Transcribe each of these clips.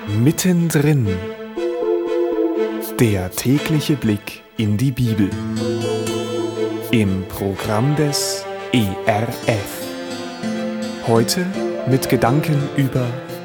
Mittendrin. Der tägliche Blick in die Bibel. Im Programm des ERF. Heute mit Gedanken über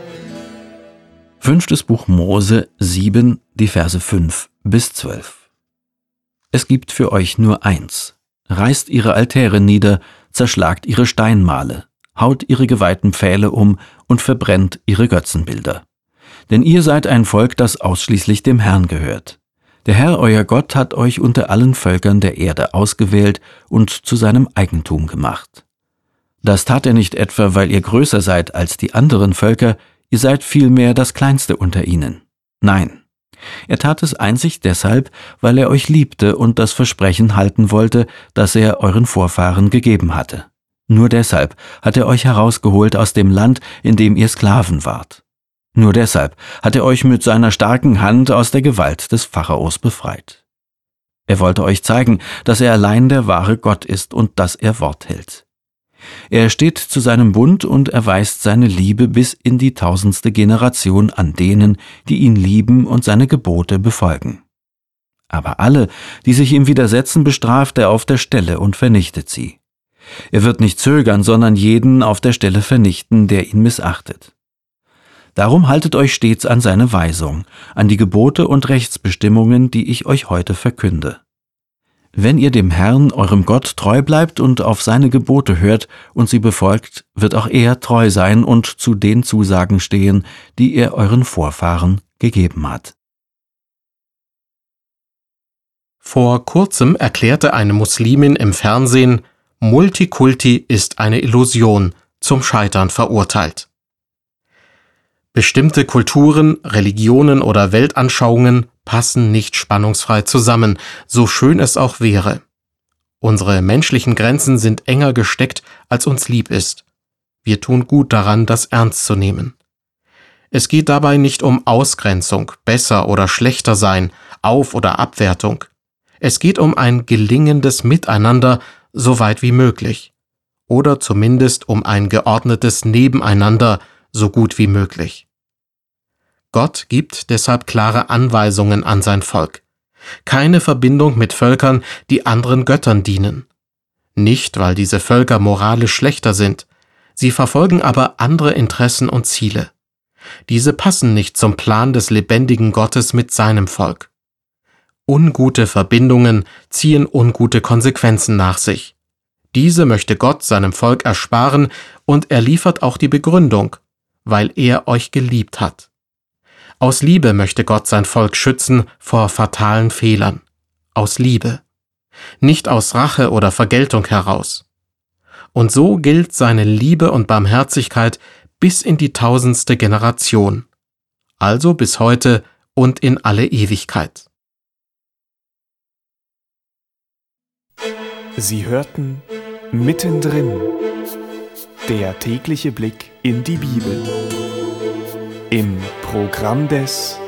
5. Buch Mose 7, die Verse 5 bis 12. Es gibt für euch nur eins: reißt ihre Altäre nieder, zerschlagt ihre Steinmale, haut ihre geweihten Pfähle um und verbrennt ihre Götzenbilder. Denn ihr seid ein Volk, das ausschließlich dem Herrn gehört. Der Herr, euer Gott, hat euch unter allen Völkern der Erde ausgewählt und zu seinem Eigentum gemacht. Das tat er nicht etwa, weil ihr größer seid als die anderen Völker, ihr seid vielmehr das Kleinste unter ihnen. Nein, er tat es einzig deshalb, weil er euch liebte und das Versprechen halten wollte, das er euren Vorfahren gegeben hatte. Nur deshalb hat er euch herausgeholt aus dem Land, in dem ihr Sklaven wart. Nur deshalb hat er euch mit seiner starken Hand aus der Gewalt des Pharaos befreit. Er wollte euch zeigen, dass er allein der wahre Gott ist und dass er Wort hält. Er steht zu seinem Bund und erweist seine Liebe bis in die 1000. Generation an denen, die ihn lieben und seine Gebote befolgen. Aber alle, die sich ihm widersetzen, bestraft er auf der Stelle und vernichtet sie. Er wird nicht zögern, sondern jeden auf der Stelle vernichten, der ihn missachtet. Darum haltet euch stets an seine Weisung, an die Gebote und Rechtsbestimmungen, die ich euch heute verkünde. Wenn ihr dem Herrn, eurem Gott, treu bleibt und auf seine Gebote hört und sie befolgt, wird auch er treu sein und zu den Zusagen stehen, die er euren Vorfahren gegeben hat. Vor kurzem erklärte eine Muslimin im Fernsehen, Multikulti ist eine Illusion, zum Scheitern verurteilt. Bestimmte Kulturen, Religionen oder Weltanschauungen passen nicht spannungsfrei zusammen, so schön es auch wäre. Unsere menschlichen Grenzen sind enger gesteckt, als uns lieb ist. Wir tun gut daran, das ernst zu nehmen. Es geht dabei nicht um Ausgrenzung, besser oder schlechter sein, Auf- oder Abwertung. Es geht um ein gelingendes Miteinander, so weit wie möglich. Oder zumindest um ein geordnetes Nebeneinander, so gut wie möglich. Gott gibt deshalb klare Anweisungen an sein Volk. Keine Verbindung mit Völkern, die anderen Göttern dienen. Nicht, weil diese Völker moralisch schlechter sind, sie verfolgen aber andere Interessen und Ziele. Diese passen nicht zum Plan des lebendigen Gottes mit seinem Volk. Ungute Verbindungen ziehen ungute Konsequenzen nach sich. Diese möchte Gott seinem Volk ersparen und er liefert auch die Begründung, weil er euch geliebt hat. Aus Liebe möchte Gott sein Volk schützen vor fatalen Fehlern. Aus Liebe. Nicht aus Rache oder Vergeltung heraus. Und so gilt seine Liebe und Barmherzigkeit bis in die 1000. Generation. Also bis heute und in alle Ewigkeit. Sie hörten Mittendrin. Der tägliche Blick in die Bibel. Im Programm des